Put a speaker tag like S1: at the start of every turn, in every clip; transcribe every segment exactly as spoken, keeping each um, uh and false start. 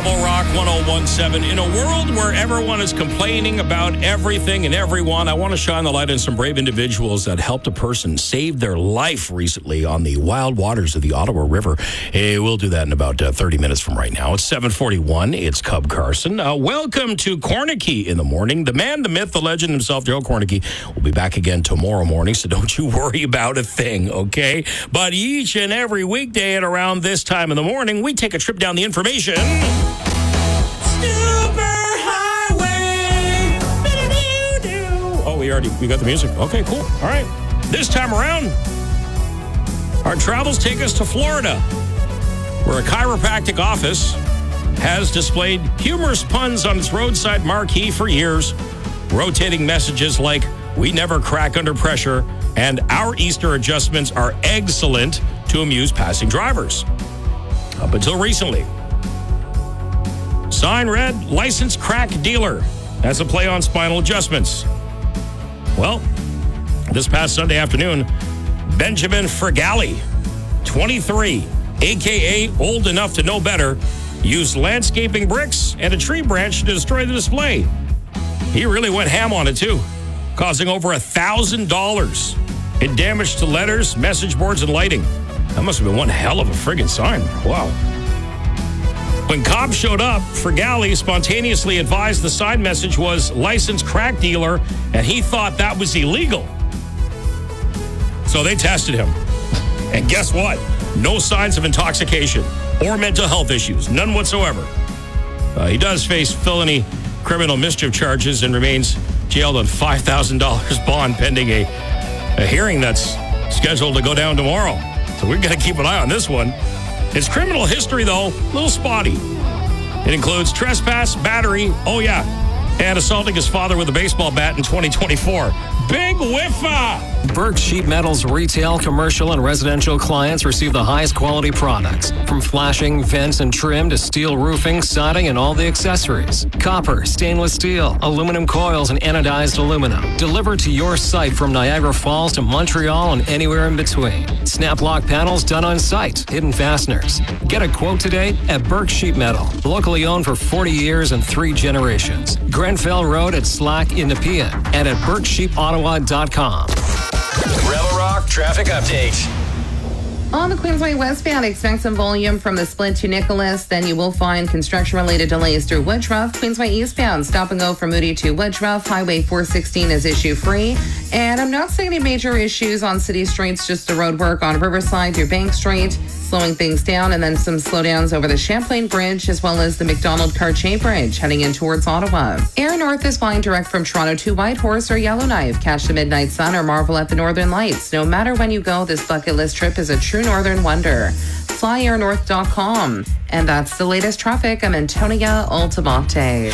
S1: Rebel Rock one oh one seven. In a world where everyone is complaining about everything and everyone, I want to shine the light on some brave individuals that helped a person save their life recently on the wild waters of the Ottawa River. Hey, we'll do that in about uh, thirty minutes from right now. It's seven forty-one. It's Cub Carson. Uh, welcome to Cornicky in the morning. The man, the myth, the legend himself, Joe Cornicky, will be back again tomorrow morning, so don't you worry about a thing, okay? But each and every weekday at around this time in the morning, we take a trip down the information. Oh, we already we got the music. Okay, cool. All right. This time around, our travels take us to Florida, where a chiropractic office has displayed humorous puns on its roadside marquee for years, rotating messages like, "We never crack under pressure," and "Our Easter adjustments are excellent," to amuse passing drivers. Up until recently. Sign read, "Licensed crack dealer," as a play on spinal adjustments. Well, this past Sunday afternoon, Benjamin Fregali, twenty-three, a k a old enough to know better, used landscaping bricks and a tree branch to destroy the display. He really went ham on it, too, causing over one thousand dollars in damage to letters, message boards, and lighting. That must have been one hell of a friggin' sign. Wow. When cops showed up, Fregali spontaneously advised the sign message was "licensed crack dealer," and he thought that was illegal. So they tested him. And guess what? No signs of intoxication or mental health issues. None whatsoever. Uh, he does face felony criminal mischief charges and remains jailed on five thousand dollars bond pending a, a hearing that's scheduled to go down tomorrow. So we've got to keep an eye on this one. His criminal history, though, a little spotty. It includes trespass, battery, oh yeah, and assaulting his father with a baseball bat in twenty twenty-four. Big whiffa!
S2: Burke Sheet Metal's retail, commercial, and residential clients receive the highest quality products. From flashing, vents, and trim to steel roofing, siding, and all the accessories. Copper, stainless steel, aluminum coils, and anodized aluminum. Delivered to your site from Niagara Falls to Montreal and anywhere in between. Snap lock panels done on site. Hidden fasteners. Get a quote today at Burke Sheet Metal. Locally owned for forty years and three generations. Grenfell Road at Slack in Nepean and at burke sheep ottawa dot com.
S3: Rebel Rock traffic update.
S4: On the Queensway westbound, expect some volume from the split to Nicholas. Then you will find construction-related delays through Woodruff. Queensway eastbound, stop and go from Moody to Woodruff. Highway four sixteen is issue-free. And I'm not seeing any major issues on city streets, just the road work on Riverside through Bank Street, slowing things down, and then some slowdowns over the Champlain Bridge, as well as the McDonald-Cartier Bridge, heading in towards Ottawa. Air North is flying direct from Toronto to Whitehorse or Yellowknife. Catch the midnight sun or marvel at the northern lights. No matter when you go, this bucket list trip is a true northern wonder. fly air north dot com. And that's the latest traffic. I'm Antonia Altamonte.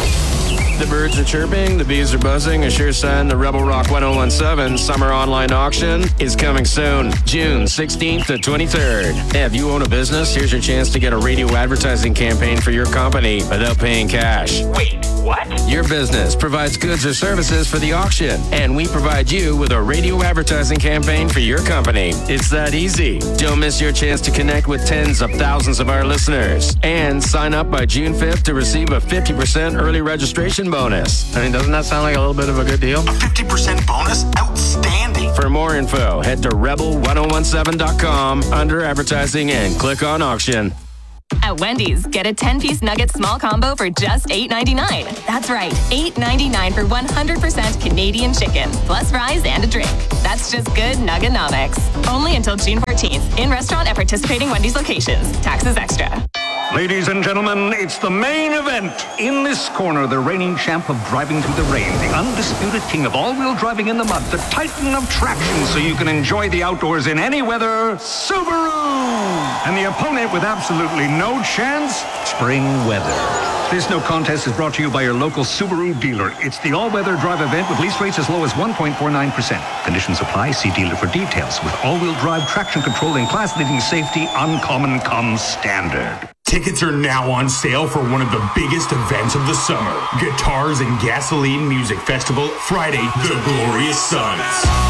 S5: The birds are chirping, the bees are buzzing, a sure sign the Rebel Rock one oh one seven summer online auction is coming soon, June sixteenth to twenty-third. If you own a business, here's your chance to get a radio advertising campaign for your company without paying cash.
S3: Wait, what?
S5: Your business provides goods or services for the auction, and we provide you with a radio advertising campaign for your company. It's that easy. Don't miss your chance to connect with tens of thousands of our listeners. And sign up by June fifth to receive a fifty percent early registration bonus. I mean, doesn't that sound like a little bit of a good deal?
S3: A fifty percent bonus? Outstanding.
S5: For more info, head to rebel ten seventeen dot com under advertising and click on auction.
S6: At Wendy's, get a ten-piece nugget small combo for just eight ninety-nine. That's right, eight ninety-nine for one hundred percent Canadian chicken, plus fries and a drink. That's just good Nuggenomics. Only until June fourteenth. In restaurant at participating Wendy's locations. Taxes extra.
S7: Ladies and gentlemen, it's the main event. In this corner, the reigning champ of driving through the rain, the undisputed king of all-wheel driving in the mud, the titan of traction so you can enjoy the outdoors in any weather, Subaru! And the opponent with absolutely no chance, spring weather. This no contest is brought to you by your local Subaru dealer. It's the all-weather drive event with lease rates as low as one point four nine percent. Conditions apply. See dealer for details. With all-wheel drive traction control and class-leading safety, uncommon comes standard.
S8: Tickets are now on sale for one of the biggest events of the summer. Guitars and Gasoline Music Festival, Friday, The Glorious Sons.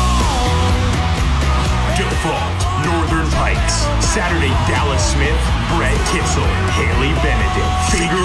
S8: Default, Northern Pikes. Saturday, Dallas Smith, Brad Kitzel, Haley Benedict. Figure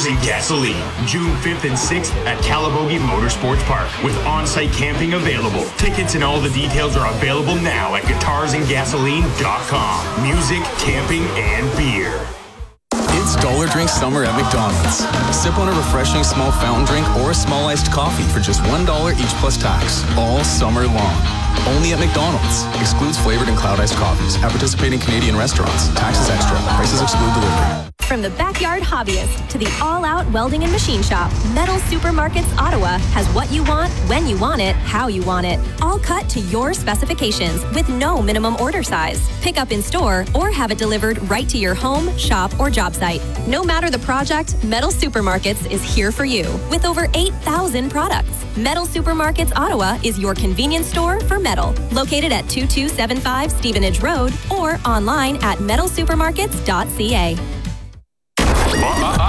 S8: Guitars and Gasoline, June fifth and sixth at Calabogie Motorsports Park, with on-site camping available. Tickets and all the details are available now at guitars and gasoline dot com. Music, camping, and beer.
S9: It's Dollar Drink Summer at McDonald's. Sip on a refreshing small fountain drink or a small iced coffee for just one dollar each plus tax, all summer long. Only at McDonald's. Excludes flavored and cloud iced coffees at participating Canadian restaurants. Taxes extra. Prices exclude delivery.
S10: From the backyard hobbyist to the all-out welding and machine shop, Metal Supermarkets Ottawa has what you want, when you want it, how you want it. All cut to your specifications with no minimum order size. Pick up in store or have it delivered right to your home, shop, or job site. No matter the project, Metal Supermarkets is here for you with over eight thousand products. Metal Supermarkets Ottawa is your convenience store for metal. Located at two two seven five Stevenage Road or online at metal supermarkets dot c a.